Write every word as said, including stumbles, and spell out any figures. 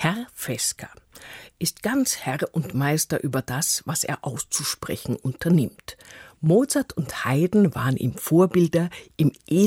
Herr Fesker ist ganz Herr und Meister über das, was er auszusprechen unternimmt. Mozart und Haydn waren ihm Vorbilder im